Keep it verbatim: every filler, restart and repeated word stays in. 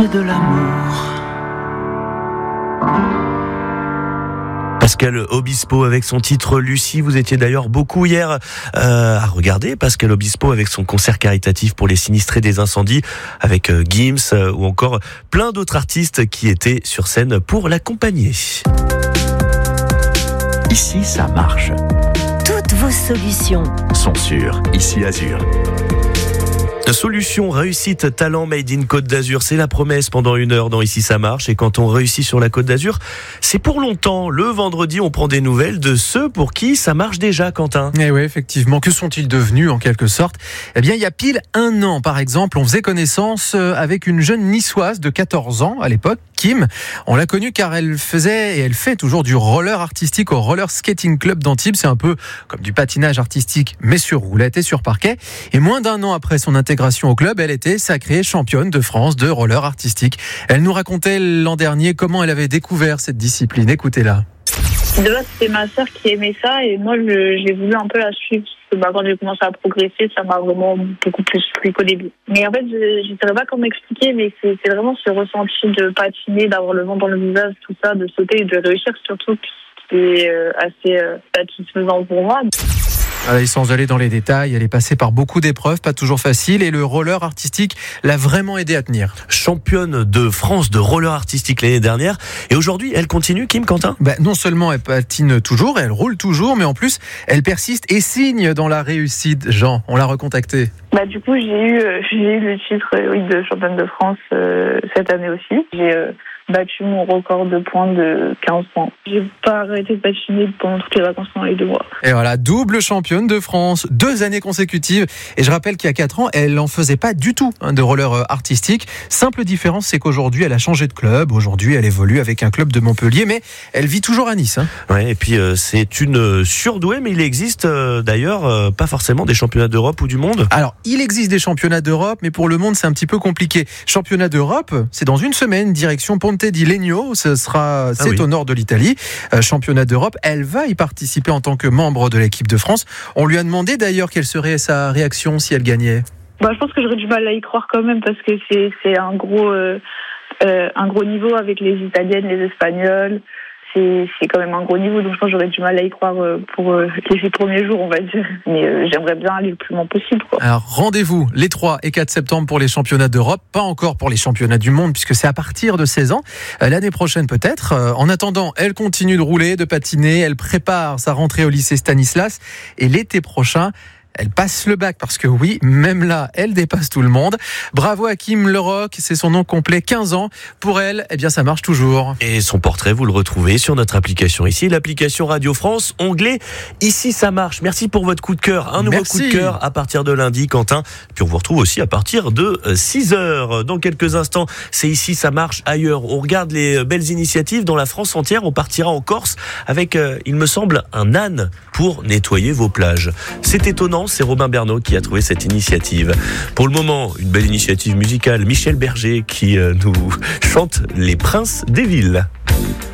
c'est de l'amour. Pascal Obispo avec son titre Lucie. Vous étiez d'ailleurs beaucoup hier euh, à regarder Pascal Obispo avec son concert caritatif pour les sinistrés des incendies avec euh, Gims euh, ou encore plein d'autres artistes qui étaient sur scène pour l'accompagner. Ici, ça marche. Toutes vos solutions sont sur Ici Azur. Solution, réussite, talent made in Côte d'Azur, c'est la promesse pendant une heure dans Ici ça marche. Et quand on réussit sur la Côte d'Azur, c'est pour longtemps. Le vendredi, on prend des nouvelles de ceux pour qui ça marche déjà, Quentin. Eh oui, effectivement. Que sont-ils devenus en quelque sorte ? Eh bien, il y a pile un an, par exemple, on faisait connaissance avec une jeune niçoise de quatorze ans à l'époque, Kim. On l'a connue car elle faisait et elle fait toujours du roller artistique au Roller Skating Club d'Antibes. C'est un peu comme du patinage artistique, mais sur roulette et sur parquet. Et moins d'un an après son intégration au club, elle était sacrée championne de France de roller artistique. Elle nous racontait l'an dernier comment elle avait découvert cette discipline. Écoutez-la. De base, c'était ma sœur qui aimait ça et moi, je, j'ai voulu un peu la suivre. Parce que, bah, quand j'ai commencé à progresser, ça m'a vraiment beaucoup plus plu qu'au début. Mais en fait, je ne saurais pas comment expliquer, mais c'est, c'est vraiment ce ressenti de patiner, d'avoir le vent dans le visage, tout ça, de sauter et de réussir surtout, qui est euh, assez euh, satisfaisant pour moi. Allez, sans aller dans les détails, elle est passée par beaucoup d'épreuves, pas toujours faciles, et le roller artistique l'a vraiment aidée à tenir. Championne de France de roller artistique l'année dernière, et aujourd'hui, elle continue, Kim, Quentin ? Ben, non seulement elle patine toujours, et elle roule toujours, mais en plus, elle persiste et signe dans la réussite. Jean, on l'a recontacté. Bah, du coup, j'ai eu, euh, j'ai eu le titre euh, oui, de championne de France euh, cette année aussi. J'ai euh, battu mon record de points de quinze points. J'ai pas arrêté de patiner pendant toutes les vacances pendant les deux mois. Et voilà, double championne de France, deux années consécutives. Et je rappelle qu'il y a quatre ans, elle n'en faisait pas du tout hein, de roller artistique. Simple différence, c'est qu'aujourd'hui, elle a changé de club. Aujourd'hui, elle évolue avec un club de Montpellier, mais elle vit toujours à Nice. Hein. Ouais, et puis euh, c'est une surdouée, mais il existe euh, d'ailleurs euh, pas forcément des championnats d'Europe ou du monde. Alors, il existe des championnats d'Europe, mais pour le monde, c'est un petit peu compliqué. Championnat d'Europe, c'est dans une semaine, direction Ponte di Legno, ce sera, c'est ah oui. au nord de l'Italie. Euh, championnat d'Europe, elle va y participer en tant que membre de l'équipe de France. On lui a demandé d'ailleurs quelle serait sa réaction si elle gagnait. Bah, je pense que j'aurais du mal à y croire quand même parce que c'est, c'est un gros, euh, euh, un gros niveau avec les Italiennes, les Espagnols. C'est, c'est quand même un gros niveau, donc je pense que j'aurais du mal à y croire pour les premiers jours, on va dire. Mais euh, j'aimerais bien aller le plus loin possible, quoi. Alors, rendez-vous les trois et quatre septembre pour les championnats d'Europe, pas encore pour les championnats du monde, puisque c'est à partir de seize ans. Euh, l'année prochaine, peut-être. Euh, en attendant, elle continue de rouler, de patiner, elle prépare sa rentrée au lycée Stanislas. Et l'été prochain, elle passe le bac parce que oui, même là, elle dépasse tout le monde. Bravo à Kim Leroc, c'est son nom complet, quinze ans. Pour elle, eh bien, ça marche toujours. Et son portrait, vous le retrouvez sur notre application ici, l'application Radio France, onglet Ici ça marche. Merci pour votre coup de cœur. Un nouveau Merci. coup de cœur à partir de lundi, Quentin. Puis on vous retrouve aussi à partir de six heures. Dans quelques instants, c'est Ici ça marche ailleurs. On regarde les belles initiatives dans la France entière. On partira en Corse avec, euh, il me semble, un âne pour nettoyer vos plages. C'est étonnant. C'est Robin Bernot qui a trouvé cette initiative. Pour le moment, une belle initiative musicale. Michel Berger qui nous chante Les Princes des Villes.